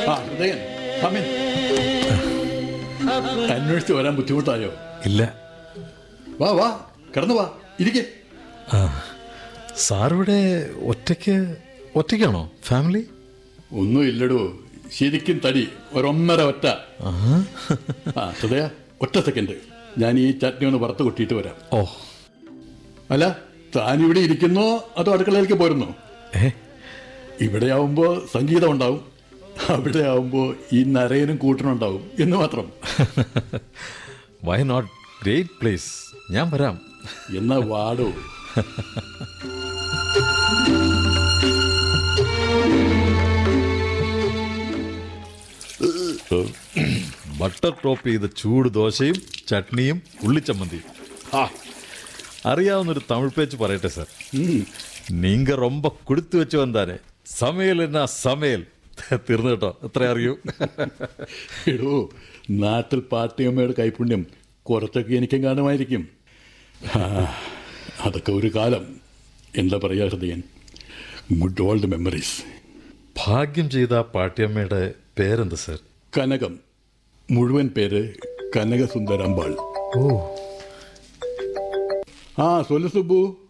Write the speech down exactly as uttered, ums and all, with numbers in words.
ആ ഹൃദയൻ കമിൻ. അന്വേഷിച്ച് വരാൻ ബുദ്ധിമുട്ടായോ? ഇല്ല. വാ വാ കിടന്നു വാ ഇരിക്കേ. ആ സാറിവിടെ ഒറ്റയ്ക്ക് ഒറ്റയ്ക്കാണോ? ഫാമിലി ഒന്നും ഇല്ലടോ, ശരിക്കും തടി ഒരൊന്നര ഒറ്റ. ആ ഹൃദയ ഒറ്റ സെക്കൻഡ്, ഞാൻ ഈ ചട്നി ഒന്ന് വറുത്ത് കൊട്ടിയിട്ട് വരാം. ഓ അല്ല താനിവിടെ ഇരിക്കുന്നോ അതോ അടുക്കളയിലേക്ക് പോരുന്നോ? ഏ ഇവിടെ ആവുമ്പോൾ സംഗീതം ഉണ്ടാവും, അവിടെ ആവുമ്പോൾ ഈ നരയനും കൂട്ടനുണ്ടാവും എന്ന് മാത്രം. വൈ നോട്ട്, ഗ്രേറ്റ് പ്ലേസ്, ഞാൻ വരാം. എന്നാ വാടോ. ബട്ടർ ടോപ്പ് ചെയ്ത ചൂട് ദോശയും ചട്നിയും ഉള്ളിച്ചമ്മന്തിയും. ആ അറിയാവുന്നൊരു തമിഴ് പേച്ച് പറയട്ടെ സാർ. നീങ്ക റൊമ്പ കൊടുത്തു വെച്ച് വന്നാരെ സമയൽ എന്നാ സമയൽ. തീർന്നു കേട്ടോ, എത്ര അറിയൂ. എടോ, നാട്ടിൽ പാട്ടിയമ്മയുടെ കൈപുണ്യം കുറച്ചൊക്കെ എനിക്കും കാണുമായിരിക്കും. അതൊക്കെ ഒരു കാലം. എന്താ പറയാ ഹൃദയൻ, ഗുഡ് ഓൾഡ് മെമ്മറീസ്. ഭാഗ്യം ചെയ്ത പാട്ടിയമ്മയുടെ പേരെന്താ സാർ? കനകം. മുഴുവൻ പേര് കനകസുന്ദരമ്പാൾ. ഓ ആ സൊല്ലു സുബു.